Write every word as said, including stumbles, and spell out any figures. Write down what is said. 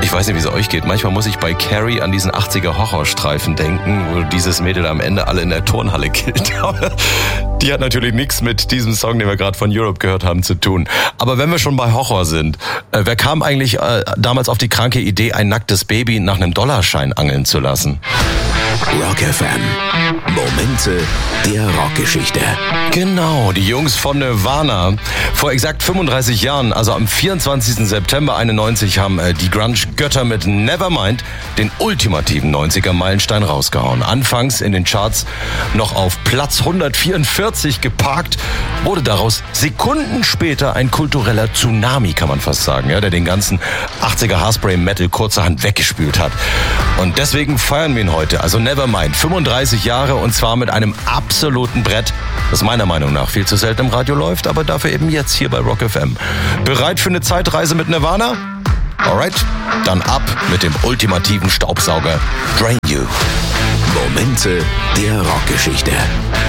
Ich weiß nicht, wie es euch geht. Manchmal muss ich bei Carrie an diesen achtziger Horrorstreifen denken, wo dieses Mädel am Ende alle in der Turnhalle killt. Die hat natürlich nichts mit diesem Song, den wir gerade von Europe gehört haben, zu tun. Aber wenn wir schon bei Horror sind, äh, wer kam eigentlich äh, damals auf die kranke Idee, ein nacktes Baby nach einem Dollarschein angeln zu lassen? Rock F M. Momente der Rockgeschichte. Genau, die Jungs von Nirvana. Vor exakt fünfunddreißig Jahren, also am vierundzwanzigsten September einundneunzig, haben äh, die Grunge-Götter mit Nevermind den ultimativen neunziger-Meilenstein rausgehauen. Anfangs in den Charts noch auf Platz hundertvierundvierzig geparkt, wurde daraus Sekunden später ein kultureller Tsunami, kann man fast sagen, ja, der den ganzen achtziger Haarspray-Metal kurzerhand weggespült hat. Und deswegen feiern wir ihn heute, also Nevermind, fünfunddreißig Jahre, und zwar mit einem absoluten Brett, das meiner Meinung nach viel zu selten im Radio läuft, aber dafür eben jetzt hier bei Rock F M. Bereit für eine Zeitreise mit Nirvana? Alright, dann ab mit dem ultimativen Staubsauger Drain You. Momente der Rockgeschichte.